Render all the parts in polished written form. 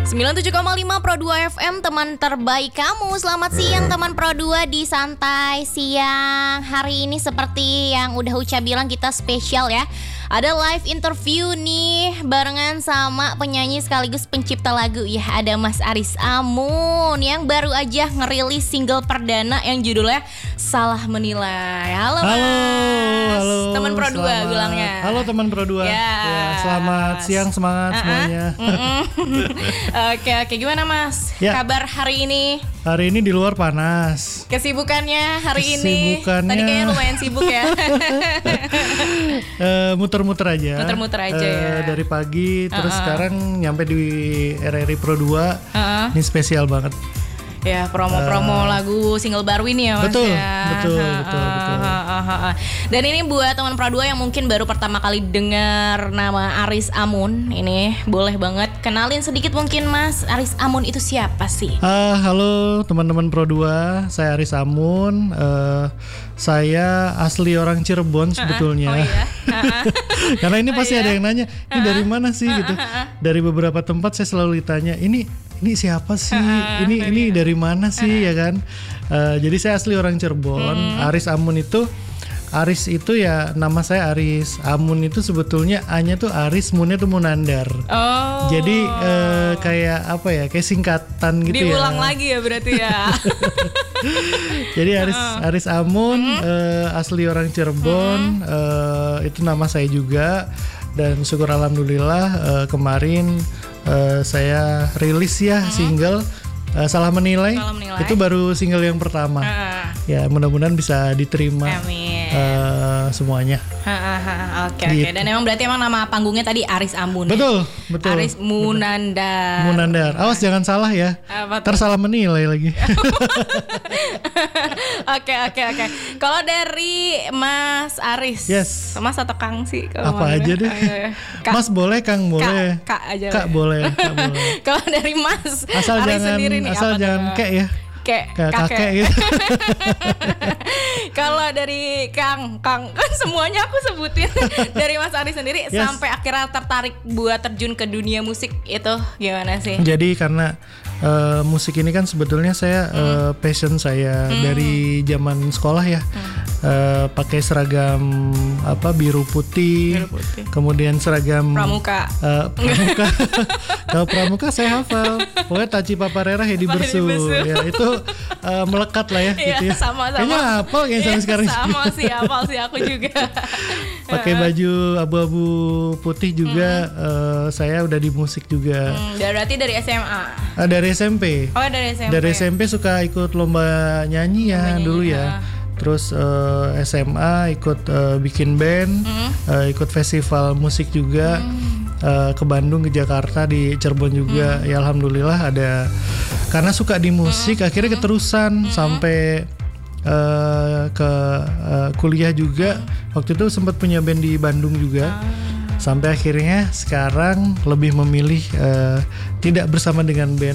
97,5 Pro 2 FM, teman terbaik kamu. Selamat siang teman Pro 2 di Santai Siang. Hari ini seperti yang udah Uca bilang, kita spesial ya. Ada live interview nih barengan sama penyanyi sekaligus pencipta lagu ya. Ada Mas Aris Amun yang baru aja ngerilis single perdana yang judulnya Salah Menilai. Halo Mas. Halo teman Pro 2 bilangnya. Halo teman Pro 2 ya, selamat siang, semangat semuanya. Oke, gimana Mas? Ya. Kabar hari ini? Hari ini di luar panas. Kesibukannya hari ini? Tadi kayaknya lumayan sibuk ya. Muter-muter aja ya. Dari pagi terus sekarang nyampe di RRI Pro 2. Ini spesial banget. Ya, promo-promo lagu single baru ini ya Mas. Betul. Dan ini buat teman Pro 2 yang mungkin baru pertama kali dengar nama Aris Amun, ini boleh banget kenalin sedikit mungkin Mas, Aris Amun itu siapa sih? Halo teman-teman Pro 2, saya Aris Amun. Saya asli orang Cirebon sebetulnya. Oh iya. Karena ini pasti ada yang nanya, ini dari mana sih gitu. Dari beberapa tempat saya selalu ditanya, ini siapa sih? Ini dari mana sih ya kan? Jadi saya asli orang Cirebon. Aris Amun itu, Aris itu ya nama saya Aris. Amun itu sebetulnya A-nya tuh Aris, Munnya tuh Munandar. Oh. Jadi kayak apa ya? Kayak singkatan gitu. Diulang ya. lagi ya berarti ya. Jadi Aris Amun asli orang Cirebon. Itu nama saya juga. Dan syukur alhamdulillah kemarin saya rilis ya single Salah Menilai. Itu baru single yang pertama. Ya mudah-mudahan bisa diterima semuanya. Oke. Dan berarti nama panggungnya tadi Aris Amun. Betul. Aris Munandar. Awas jangan salah ya. Ntar salah menilai lagi. Oke. Kalau dari Mas Aris, yes. Mas atau Kang sih? Apa aja deh. Mas boleh, Kang boleh. Kak aja. Kak boleh. Kalau dari Mas asal Aris sendiri nih, jangan kek ya. Kakek gitu. Kalau dari Kang kan semuanya aku sebutin. Dari Mas Aris sendiri, yes. Sampai akhirnya tertarik buat terjun ke dunia musik itu gimana sih? Jadi karena musik ini kan sebetulnya saya passion saya dari zaman sekolah ya. Pakai seragam biru putih. Kemudian seragam pramuka. Kalau pramuka saya hafal. Pokoknya Taci Paparera Hedi Bersu. Ya itu melekat lah ya gitu ya. Sama. Kayaknya hafal kayak sampai sekarang. Sama sih, hafal sih aku juga. Pakai baju abu-abu putih juga. Saya udah di musik juga. Berarti dari SMA? Dari SMP. Oh, dari SMP. Dari SMP suka ikut lomba nyanyi ya dulu ya. Terus SMA ikut bikin band, ikut festival musik juga. Ke Bandung, ke Jakarta, di Cirebon juga. Ya alhamdulillah ada, karena suka di musik akhirnya keterusan sampai ke kuliah juga. Waktu itu sempat punya band di Bandung juga. Sampai akhirnya sekarang lebih memilih tidak bersama dengan band.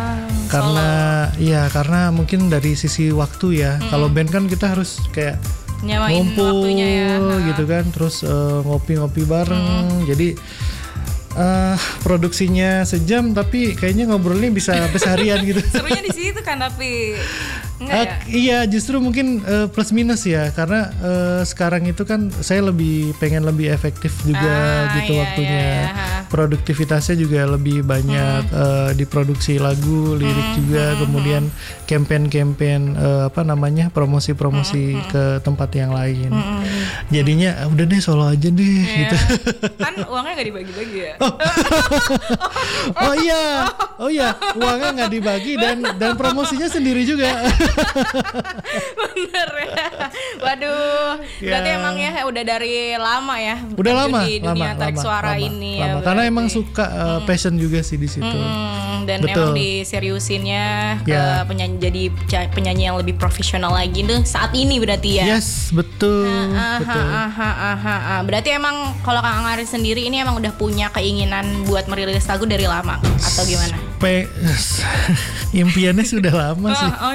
Karena mungkin dari sisi waktu ya. Kalau band kan kita harus kayak ngumpul gitu kan, terus ngopi-ngopi bareng. Jadi produksinya sejam tapi kayaknya ngobrolnya bisa sampai seharian gitu. Serunya di situ kan tapi iya justru mungkin plus minus ya, karena sekarang itu kan saya pengen lebih efektif juga gitu waktunya. Produktivitasnya juga lebih banyak diproduksi lagu, lirik juga, kemudian campaign promosi-promosi ke tempat yang lain. Jadinya udah deh solo aja deh gitu. Kan uangnya nggak dibagi-bagi ya. Oh iya, uangnya nggak dibagi dan promosinya sendiri juga. Bener ya. Waduh, berarti emang ya udah dari lama ya. Udah lama di dunia tarik suara ini ya. Karena emang suka passion juga sih di situ. Dan emang diseriusinnya ke penyanyi yang lebih profesional lagi tuh saat ini berarti ya. Yes, betul. Berarti emang kalau Kang Aris sendiri ini emang udah punya keinginan buat merilis lagu dari lama atau gimana? Impiannya sudah lama sih. Impiannya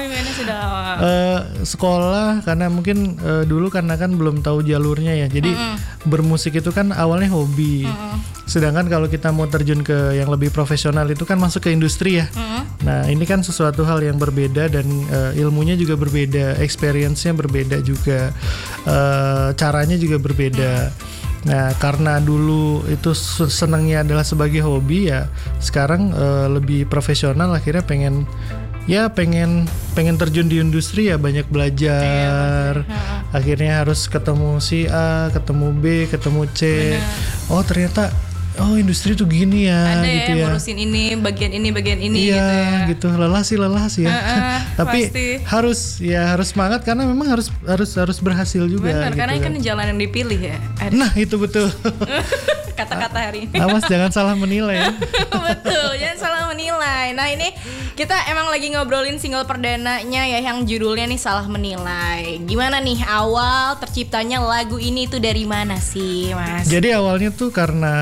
Sekolah karena mungkin dulu karena kan belum tahu jalurnya ya. Jadi bermusik itu kan awalnya hobi. Sedangkan kalau kita mau terjun ke yang lebih profesional itu kan masuk ke industri ya. Nah ini kan sesuatu hal yang berbeda dan ilmunya juga berbeda, experience-nya berbeda juga, caranya juga berbeda. Nah karena dulu itu senangnya adalah sebagai hobi ya, sekarang lebih profesional akhirnya pengen terjun di industri ya, banyak belajar. Akhirnya harus ketemu si A, ketemu B, ketemu C. Bener. Oh ternyata industri tuh gini ya. Ada gitu ya bagian ini iya, gitu ya. Lelah sih ya. Tapi harus semangat karena memang harus berhasil juga. Benar, gitu karena kan jalan yang dipilih ya. Nah itu betul. Kata-kata hari ini. Awas jangan salah menilai. Betul, jangan salah menilai. Nah ini kita emang lagi ngobrolin single perdananya ya, yang judulnya nih Salah Menilai. Gimana nih awal terciptanya lagu ini tuh dari mana sih Mas? Jadi awalnya tuh karena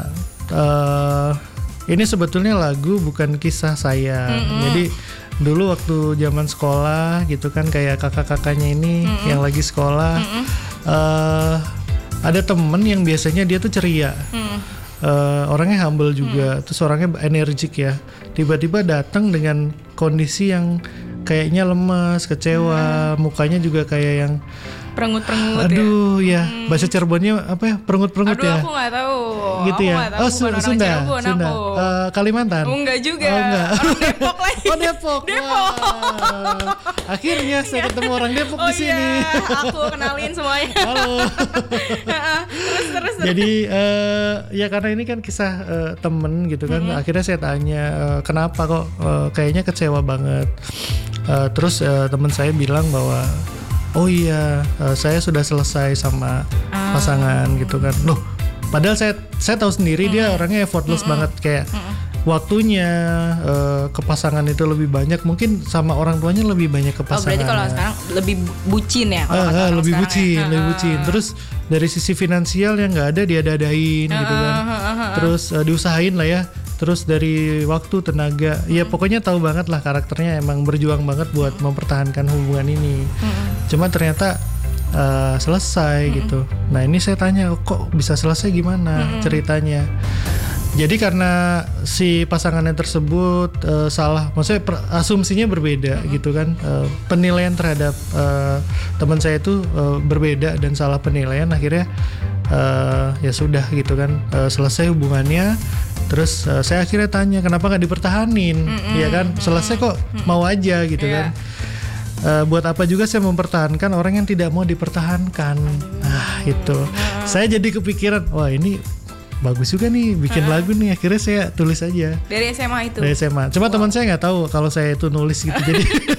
ini sebetulnya lagu bukan kisah saya. Jadi dulu waktu zaman sekolah gitu kan, kayak kakak-kakaknya ini yang lagi sekolah, ada temen yang biasanya dia tuh ceria, orangnya humble juga, terus orangnya energik ya. Tiba-tiba datang dengan kondisi yang kayaknya lemas, kecewa, mukanya juga kayak yang perengut-perengut. Aduh ya, bahasa Cirebonnya apa ya? Perengut-perengut ya. Aduh aku nggak tahu. Gitu ya. Oh Sunda. Kalimantan. Enggak juga. Oh, enggak. Orang Depok lagi. Oh Depok. Akhirnya saya ketemu orang Depok di sini. Aku kenalin semuanya. Halo. terus. Jadi ya karena ini kan kisah temen gitu kan. Akhirnya saya tanya kenapa kok kayaknya kecewa banget. Terus teman saya bilang bahwa oh iya, saya sudah selesai sama pasangan gitu kan. Loh, padahal saya tahu sendiri dia orangnya effortless banget, kayak waktunya ke pasangan itu lebih banyak, mungkin sama orang tuanya lebih banyak ke pasangan. Berarti kalau sekarang lebih bucin ya? Lebih bucin. Terus dari sisi finansial yang nggak ada dia dadain gitu kan. Terus diusahain lah ya. Terus dari waktu, tenaga, ya pokoknya tahu banget lah karakternya, emang berjuang banget buat mempertahankan hubungan ini. Cuma ternyata selesai gitu. Nah ini saya tanya, kok bisa selesai, gimana ceritanya? Jadi karena si pasangannya tersebut salah, maksudnya asumsinya berbeda gitu kan, penilaian terhadap teman saya itu berbeda dan salah penilaian, akhirnya ya sudah gitu kan, selesai hubungannya. Terus saya akhirnya tanya kenapa nggak dipertahanin, ya kan selesai kok mau aja gitu kan. Buat apa juga saya mempertahankan orang yang tidak mau dipertahankan. Nah itu saya jadi kepikiran, wah ini bagus juga nih bikin lagu nih, akhirnya saya tulis aja. Dari SMA itu? Dari SMA. Cuma teman saya nggak tahu kalau saya itu nulis gitu. Jadi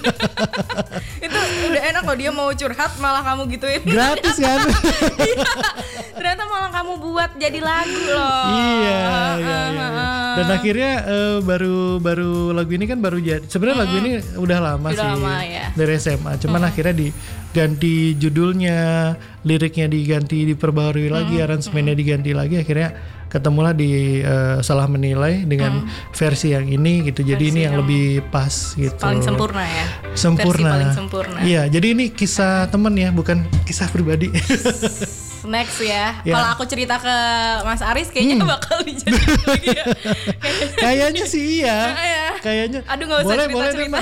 itu udah enak loh, dia mau curhat malah kamu gituin. Gratis kan? Iya. Ternyata malah kamu buat jadi lagu loh. Iya. Dan akhirnya baru lagu ini kan baru jadi. Sebenarnya lagu ini udah lama sih. Lama, ya. Dari SMA. Cuman akhirnya diganti judulnya, liriknya diperbaharui lagi, aransemennya diganti lagi, akhirnya ketemulah di Salah Menilai dengan versi yang ini gitu. Jadi ini yang lebih pas gitu. Paling sempurna ya. Sempurna. Versi paling sempurna. Iya, jadi ini kisah temen ya, bukan kisah pribadi. Next ya. Kalau aku cerita ke Mas Aris kayaknya bakal dijadiin lagi ya. Kayaknya sih iya. Kayaknya. Aduh nggak usah cerita-cerita.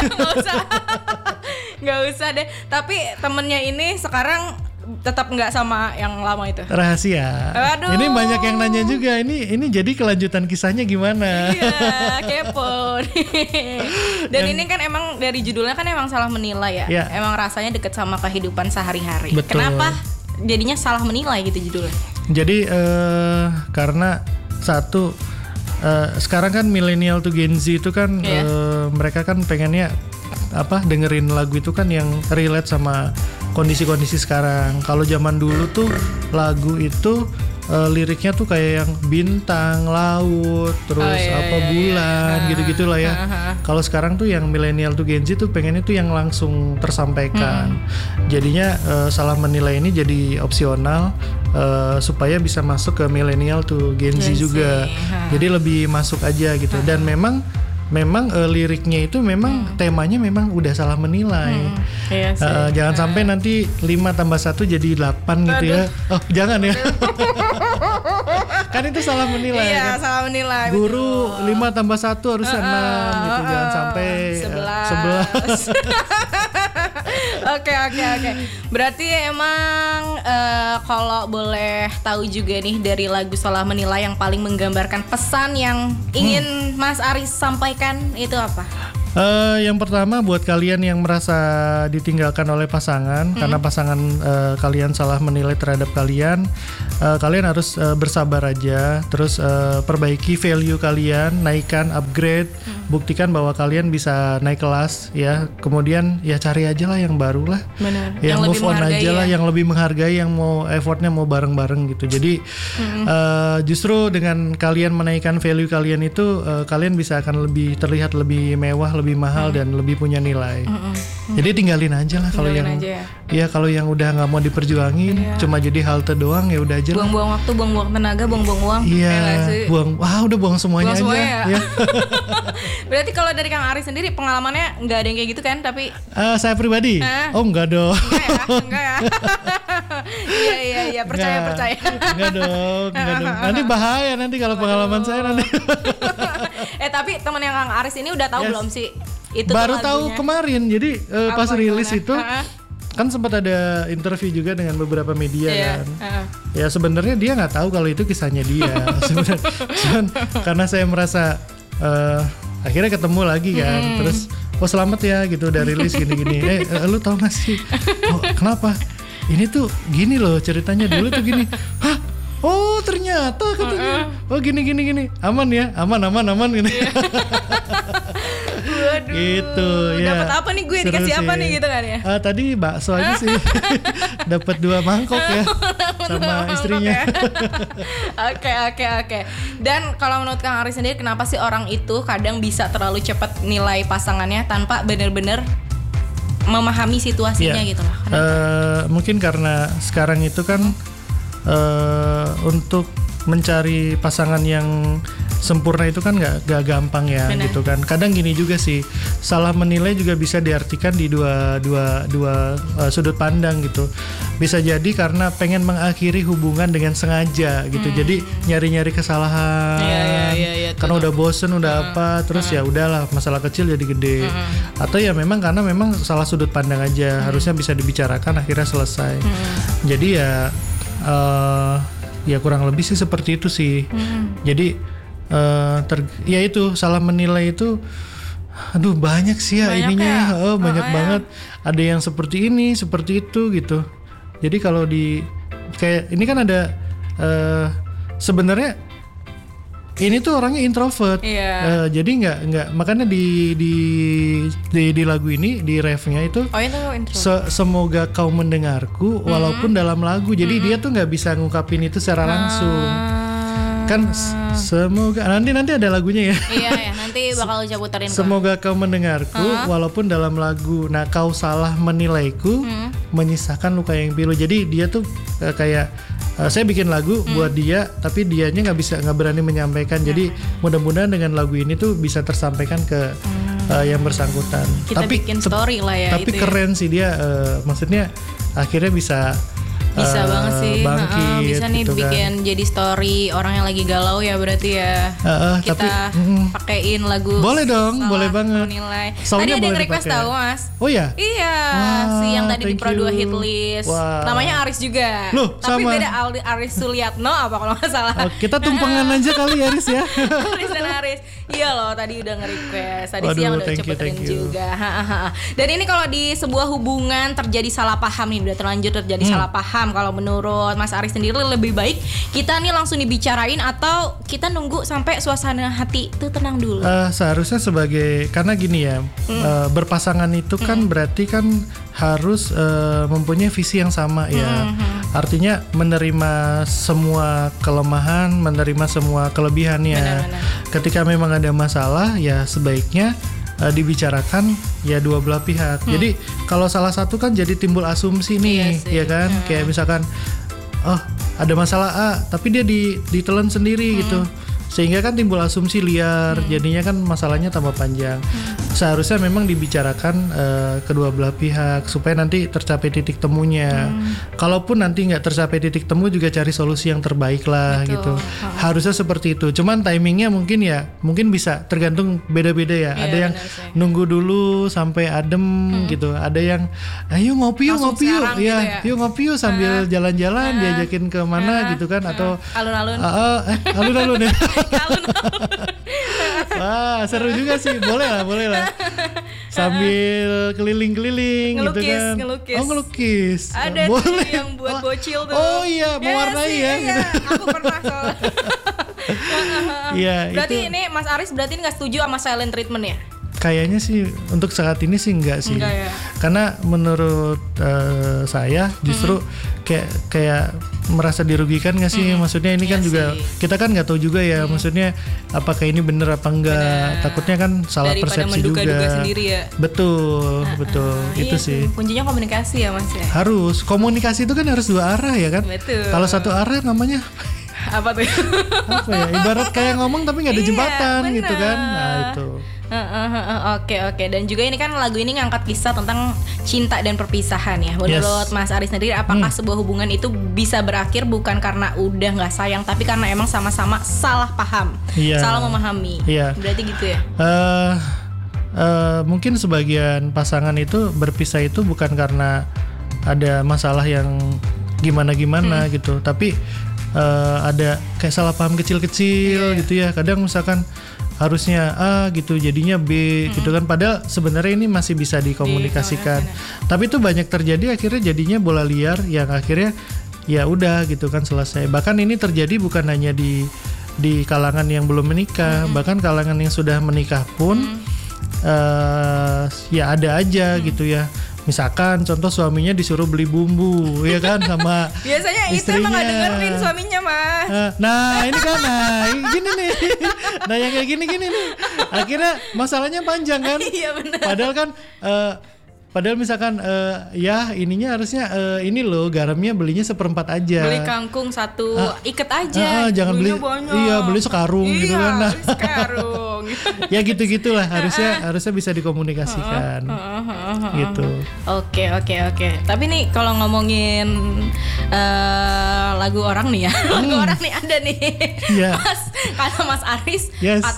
Nggak usah deh. Tapi temennya ini sekarang tetap nggak sama yang lama itu. Rahasia. Aduh. Ini banyak yang nanya juga. Ini jadi kelanjutan kisahnya gimana? Iya, kepo. Dan ini kan emang dari judulnya kan emang salah menilai ya. Emang rasanya deket sama kehidupan sehari-hari. Betul. Kenapa jadinya salah menilai gitu judulnya? Jadi karena satu sekarang kan milenial tuh Gen Z itu kan mereka kan pengennya dengerin lagu itu kan yang relate sama kondisi-kondisi sekarang. Kalau zaman dulu tuh lagu itu liriknya tuh kayak yang bintang, laut, terus bulan, gitu-gitu lah ya. Kalau sekarang tuh yang milenial tuh Gen Z tuh pengennya tuh yang langsung tersampaikan. Jadinya Salah Menilai ini jadi opsional supaya bisa masuk ke milenial tuh Gen Z juga. Jadi lebih masuk aja gitu. Dan memang memang liriknya itu memang temanya memang udah salah menilai. Iya sih. Jangan sampai nanti 5 tambah 1 jadi 8 gitu ya. Oh jangan ya. Kan itu salah menilai. Iya kan? salah menilai. Guru 5 tambah 1 harusnya 6 gitu. Jangan sampai 11. Oke. Berarti emang kalau boleh tahu juga nih dari lagu Salah Menilai yang paling menggambarkan pesan yang ingin Mas Aris sampaikan itu apa? Yang pertama buat kalian yang merasa ditinggalkan oleh pasangan karena pasangan kalian salah menilai terhadap kalian, kalian harus bersabar aja, terus perbaiki value kalian, naikkan, upgrade, buktikan bahwa kalian bisa naik kelas ya. Kemudian ya cari aja lah yang baru lah. Benar. Yang move on aja lah, yang lebih menghargai, yang mau effortnya mau bareng-bareng gitu. Jadi justru dengan kalian menaikkan value kalian itu, kalian bisa akan lebih terlihat lebih mewah, lebih mahal dan lebih punya nilai. Jadi tinggalin aja lah kalau yang ya kalau yang udah nggak mau diperjuangin, cuma jadi halte doang ya udah aja. Buang-buang waktu, buang-buang tenaga, buang-buang uang. Iya, udah buang semuanya aja. Ya. Berarti kalau dari Kang Aris sendiri pengalamannya nggak ada yang kayak gitu kan? Tapi saya pribadi, oh enggak dong. Enggak ya. Iya, percaya. Enggak dong. Nanti bahaya nanti kalau pengalaman saya nanti. Tapi teman yang Kang Aris ini udah tahu belum sih? Itu baru tahu kemarin. Jadi pas rilis itu kan sempat ada interview juga dengan beberapa media kan. Ya sebenarnya dia nggak tahu kalau itu kisahnya dia. Cuman karena saya merasa akhirnya ketemu lagi kan. Terus selamat ya gitu udah rilis gini-gini. Lu tahu nggak sih? Kenapa? Ini tuh gini loh ceritanya, dulu tuh gini. Hah? Oh ternyata katanya. Oh gini. Aman ya, aman gini. Waduh. Gitu ya. Dapat apa nih gue? Dikasih apa nih gitu kan ya? Tadi bakso aja sih. Dapat 2 mangkok ya sama istrinya. Oke. Dan kalau menurut Kang Aris sendiri, kenapa sih orang itu kadang bisa terlalu cepat nilai pasangannya tanpa benar-benar memahami situasinya gitu loh? Mungkin karena sekarang itu kan untuk mencari pasangan yang sempurna itu kan gak gampang ya. Benar. Gitu kan. Kadang gini juga sih, salah menilai juga bisa diartikan di dua sudut pandang gitu. Bisa jadi karena pengen mengakhiri hubungan dengan sengaja gitu. Jadi nyari-nyari kesalahan. Iya, karena udah bosen udah apa, terus ya udahlah masalah kecil jadi gede. Atau ya memang karena memang salah sudut pandang aja, harusnya bisa dibicarakan akhirnya selesai. Jadi ya kurang lebih sih seperti itu sih. Jadi ya itu salah menilai itu banyak sih ya ininya ya? Banyak banget. Ada yang seperti ini, seperti itu gitu. Jadi kalau kayak ini kan ada sebenarnya ini tuh orangnya introvert. Jadi nggak makanya di lagu ini di refnya itu semoga kau mendengarku walaupun dalam lagu. Jadi dia tuh nggak bisa ngungkapin itu secara langsung. Kan semoga nanti ada lagunya ya. Iya, nanti bakal coba puterin. Semoga kau mendengarku walaupun dalam lagu. Nah, kau salah menilaiku menyisakan luka yang pilu. Jadi dia tuh kayak saya bikin lagu buat dia, tapi dianya nggak berani menyampaikan. Jadi mudah-mudahan dengan lagu ini tuh bisa tersampaikan ke yang bersangkutan. Kita bikin story lah ya. Tapi itu keren sih dia, maksudnya akhirnya bisa banget sih, bangkit, bisa nih gitu bikin kan. Jadi story orang yang lagi galau ya berarti ya. Kita pakein lagu. Boleh dong, boleh banget. Tadi ada yang request tahu Mas. Oh ya? Iya, si yang tadi di Pro 2 hit list. Namanya Aris juga. Loh, tapi sama. beda Aris Suliatno apa kalau nggak salah. Kita tumpengan aja kali ya Aris ya. Aris dan Aris. Iya loh, tadi udah nge-request. Tadi siang udah cepetin juga. Dan ini kalau di sebuah hubungan terjadi salah paham nih, udah terlanjur terjadi salah paham. Kalau menurut Mas Aris sendiri lebih baik kita nih langsung dibicarain atau kita nunggu sampai suasana hati itu tenang dulu? Seharusnya karena gini ya, berpasangan itu kan berarti kan harus mempunyai visi yang sama ya. Artinya menerima semua kelemahan, menerima semua kelebihannya. Benar. Ketika memang ada masalah ya sebaiknya dibicarakan ya dua belah pihak. Jadi kalau salah satu kan jadi timbul asumsi nih, ya kan? Kayak misalkan ada masalah A, tapi dia ditelan sendiri gitu. sehingga kan timbul asumsi liar, jadinya kan masalahnya tambah panjang. Seharusnya memang dibicarakan kedua belah pihak supaya nanti tercapai titik temunya. Kalaupun nanti nggak tercapai titik temu juga cari solusi yang terbaik lah. Betul. Gitu. Harusnya seperti itu. Cuman timingnya mungkin bisa tergantung beda-beda ya. Ada yang nunggu dulu sampai adem gitu. Ada yang ayo ngopi yuk sekarang gitu ya. yuk ngopi yuk sambil jalan-jalan diajakin ke mana gitu kan atau alun-alun. Alun-alun ya. Wah, seru juga sih. Boleh lah. Sambil keliling-keliling gitu kan. Ngelukis. Oh, ngelukis. Ada boleh. tuh yang buat bocil tuh. Oh iya, mewarnai ya gitu. Aku pernah soalnya. Iya, berarti itu ini Mas Aris berarti nggak setuju sama silent treatment ya? kayaknya sih untuk saat ini sih enggak sih. Enggak ya? Karena menurut saya justru kayak merasa dirugikan nggak sih? Maksudnya ini kan juga kita kan nggak tahu juga ya. Maksudnya apakah ini bener apa enggak? Takutnya kan salah daripada persepsi menduga-duga juga. sendiri ya. Betul. Itu Iya, sih. kuncinya komunikasi ya Mas ya. Harus komunikasi itu kan harus dua arah ya kan. Betul. Kalau satu arah namanya Apa tuh? apa ya? Ibarat kayak ngomong tapi nggak ada jembatan bener. gitu kan. Nah itu. Oke. Dan juga ini kan lagu ini ngangkat kisah tentang cinta dan perpisahan ya. Menurut Mas Aris sendiri, apakah sebuah hubungan itu bisa berakhir bukan karena udah nggak sayang, tapi karena emang sama-sama salah paham, salah memahami. Berarti gitu ya? Mungkin sebagian pasangan itu berpisah itu bukan karena ada masalah yang gimana-gimana gitu, tapi ada kayak salah paham kecil-kecil gitu ya. Kadang misalkan harusnya A gitu jadinya B gitu kan, padahal sebenarnya ini masih bisa dikomunikasikan. Tapi itu banyak terjadi akhirnya jadinya bola liar yang akhirnya ya udah gitu kan selesai. Bahkan ini terjadi bukan hanya di kalangan yang belum menikah, bahkan kalangan yang sudah menikah pun ya ada aja gitu ya. Misalkan contoh suaminya disuruh beli bumbu ya kan sama biasanya istri emang gak dengerin suaminya mah. Nah ini kan gini nih. Nah yang kayak gini nih akhirnya masalahnya panjang kan. Iya benar. Padahal kan padahal misalkan ya ininya harusnya ini loh garamnya belinya 1/4 aja. Beli kangkung 1 iket aja. Jangan beli banyak. Iya beli sekarung gitu kan. Nah, sekarung. Ya gitu-gitulah harusnya bisa dikomunikasikan. Gitu. Oke. Tapi nih kalau ngomongin lagu orang nih ya. Lagu orang nih ada nih. Yeah. Kata Mas Aris,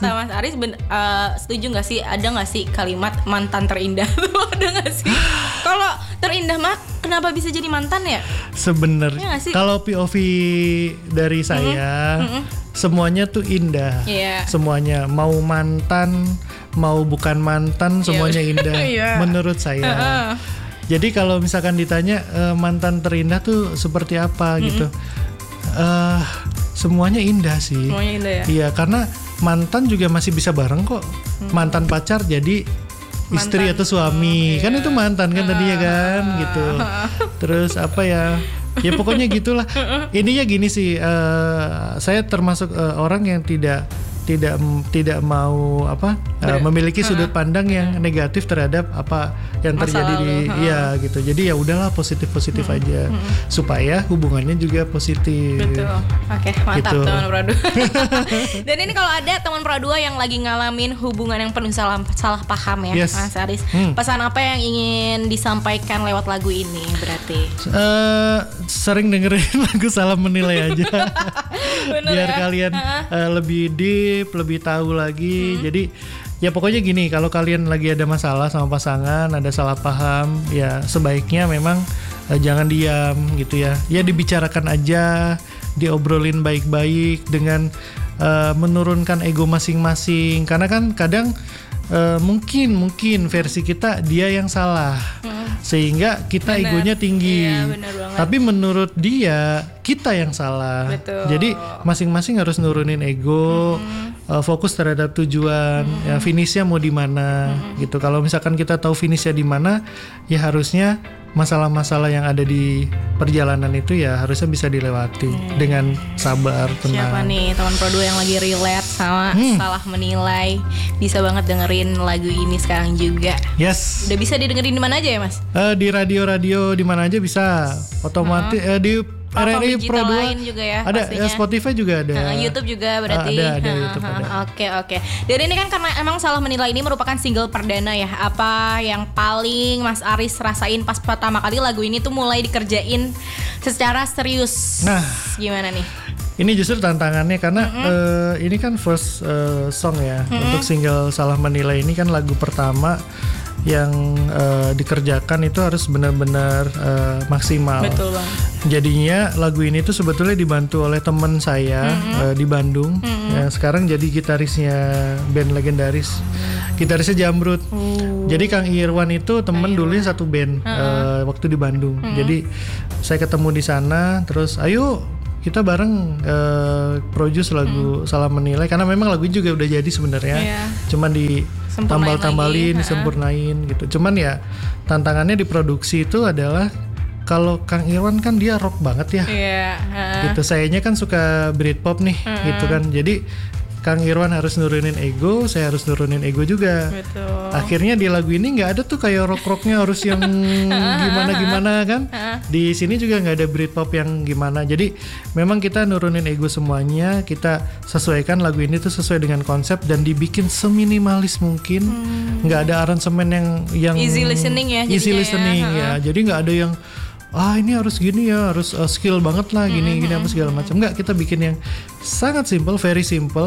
setuju nggak sih? Ada nggak sih kalimat mantan terindah? Ada nggak sih? Kalau terindah mah kenapa bisa jadi mantan ya? Sebenarnya kalau POV dari saya semuanya tuh indah. Semuanya mau mantan mau bukan mantan semuanya indah menurut saya. Jadi kalau misalkan ditanya mantan terindah tuh seperti apa gitu, semuanya indah sih. Semuanya indah ya. Iya karena mantan juga masih bisa bareng kok. Mantan pacar jadi istri atau suami kan itu mantan kan tadinya kan gitu. Terus apa ya? Ya pokoknya gitulah. Ininya gini sih, saya termasuk orang yang tidak mau memiliki sudut pandang yang negatif terhadap apa yang terjadi gitu. Jadi ya udahlah positif aja supaya hubungannya juga positif. Betul. Oke, mantap gitu. Teman Pro 2. Dan ini kalau ada teman Pro 2 yang lagi ngalamin hubungan yang penuh salah paham ya, Mas Aris. Pesan apa yang ingin disampaikan lewat lagu ini berarti? Sering dengerin lagu Salah Menilai aja. Biar kalian lebih deep, lebih tahu lagi. Jadi ya pokoknya gini, kalau kalian lagi ada masalah sama pasangan, ada salah paham, ya sebaiknya memang jangan diam gitu ya. Ya dibicarakan aja, diobrolin baik-baik dengan menurunkan ego masing-masing. Karena kan kadang mungkin versi kita dia yang salah. Sehingga kita egonya tinggi. Tapi menurut dia kita yang salah. Betul. Jadi masing-masing harus nurunin ego, fokus terhadap tujuan, ya finishnya mau di mana gitu. Kalau misalkan kita tahu finishnya di mana, ya harusnya masalah-masalah yang ada di perjalanan itu ya harusnya bisa dilewati dengan sabar, tenang. Siapa nih teman Pro 2 yang lagi relate sama Salah Menilai? Bisa banget dengerin lagu ini sekarang juga. Yes. Udah bisa didengerin di mana aja ya Mas? Di radio di mana aja bisa. Otomatis di platform RRI digital Pro 2 lain juga ya ada, pastinya. Spotify juga ada. YouTube juga berarti. Ada YouTube ada. Oke. Dan ini kan karena emang Salah Menilai ini merupakan single perdana ya. Apa yang paling Mas Aris rasain pas pertama kali lagu ini tuh mulai dikerjain secara serius? Nah, gimana nih? Ini justru tantangannya karena ini kan first song ya. Untuk single Salah Menilai ini kan lagu pertama yang dikerjakan itu harus benar-benar maksimal. Betul banget. Jadinya lagu ini tuh sebetulnya dibantu oleh teman saya di Bandung yang sekarang jadi gitarisnya band legendaris, gitarisnya Jamrut. Jadi Kang Irwan itu temen dulunya satu band waktu di Bandung. Jadi saya ketemu di sana, terus ayo kita bareng produce lagu Salah Menilai karena memang lagu juga udah jadi sebenarnya. Cuman ditambal-tambalin, disempurnain gitu. Cuman ya tantangannya di produksi itu adalah kalau Kang Irwan kan dia rock banget ya. Gitu. Sayanya kan suka Britpop nih gitu kan. Jadi Kang Irwan harus nurunin ego, saya harus nurunin ego juga. Betul. Akhirnya di lagu ini nggak ada tuh kayak rock-rocknya harus yang gimana-gimana kan. Di sini juga nggak ada Britpop yang gimana. Jadi memang kita nurunin ego semuanya, kita sesuaikan lagu ini tuh sesuai dengan konsep dan dibikin seminimalis mungkin. Nggak ada aransemen yang easy listening ya. Easy listening ya. Jadi nggak ada yang ini harus gini ya, harus skill banget lah gini apa segala macam. Enggak, kita bikin yang sangat simple, very simple.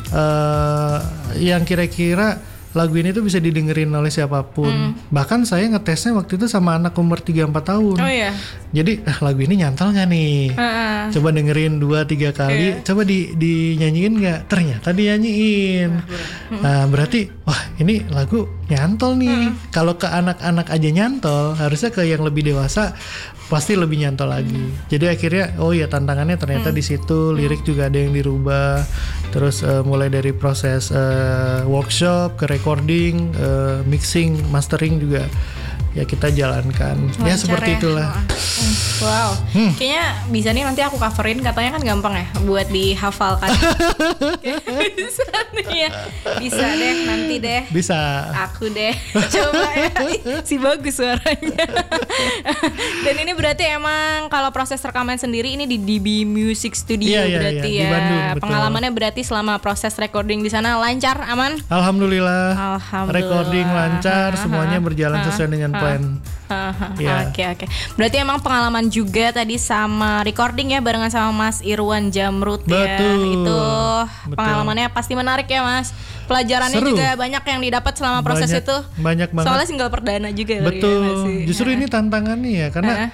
Yang kira-kira lagu ini tuh bisa didengerin oleh siapapun. Bahkan saya ngetesnya waktu itu sama anak umur 3-4 tahun. Oh iya. Jadi lagu ini nyantol gak nih? Coba dengerin 2-3 kali. Coba dinyanyiin gak? Ternyata dinyanyiin. Nah berarti wah ini lagu nyantol nih. Kalau ke anak-anak aja nyantol, harusnya ke yang lebih dewasa pasti lebih nyantol lagi. Jadi akhirnya oh ya tantangannya ternyata di situ. Lirik juga ada yang dirubah. Terus mulai dari proses workshop ke recording, mixing, mastering juga ya kita jalankan. Ya seperti itulah. Wow. Kayaknya bisa nih nanti aku coverin, katanya kan gampang ya buat dihafalkan. Bisa nih ya. Bisa deh nanti deh. Bisa. Aku deh. Coba ya. Si bagus suaranya. Dan ini berarti emang kalau proses rekaman sendiri ini di DB Music Studio berarti ya. Di Bandung, pengalamannya berarti selama proses recording di sana lancar, aman? Alhamdulillah. Recording lancar, semuanya berjalan sesuai dengan plan. Oke. Berarti emang pengalaman juga tadi sama recording ya barengan sama Mas Irwan Jamrut ya. Itu pengalamannya pasti menarik ya Mas. Pelajarannya seru. juga banyak yang didapat selama proses itu. Banyak banget. Soalnya single perdana juga. Betul. Ya, justru ini tantangannya ya karena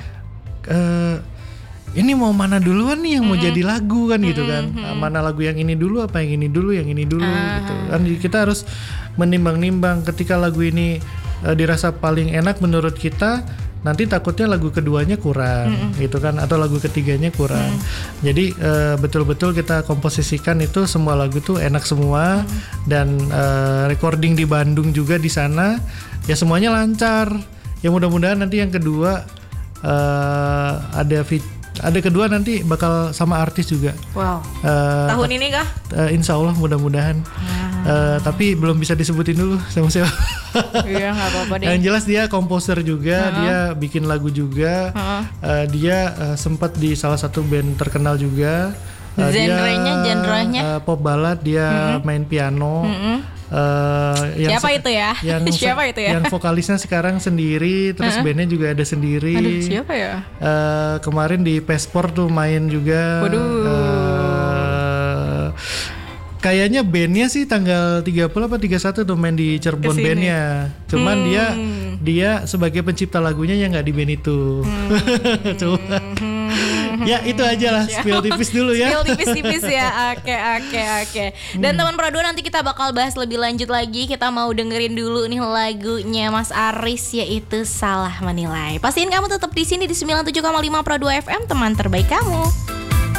ini mau mana duluan nih yang mau jadi lagu kan gitu kan. Mana lagu yang ini dulu apa yang ini dulu gitu. Kan kita harus menimbang-nimbang ketika lagu ini dirasa paling enak menurut kita, nanti takutnya lagu keduanya kurang gitu kan, atau lagu ketiganya kurang. Jadi betul-betul kita komposisikan itu semua lagu tuh enak semua. Dan recording di Bandung juga di sana ya semuanya lancar. Ya mudah-mudahan nanti yang kedua ada kedua nanti bakal sama artis juga. Wow. Tahun ini kah? Insya Allah mudah-mudahan. Tapi belum bisa disebutin dulu sama siapa. Iya nggak apa-apa deh. Yang jelas dia komposer juga, dia bikin lagu juga. Dia sempat di salah satu band terkenal juga. Genrenya pop ballad, dia main piano. Siapa itu ya? Siapa itu ya? Yang vokalisnya sekarang sendiri, terus bandnya juga ada sendiri. Aduh, siapa ya? Kemarin di Pespor tuh main juga. Kayaknya bandnya sih tanggal 30 apa 31 tuh main di Cirebon bandnya. Cuman dia sebagai pencipta lagunya yang nggak di band itu. Coba. Ya itu aja lah, spill tipis dulu ya. Spill tipis-tipis ya. Oke. Dan teman Pro 2 nanti kita bakal bahas lebih lanjut lagi. Kita mau dengerin dulu nih lagunya Mas Aris, yaitu Salah Menilai. Pastiin kamu tetap di sini di 97,5 Pro 2 FM, teman terbaik kamu.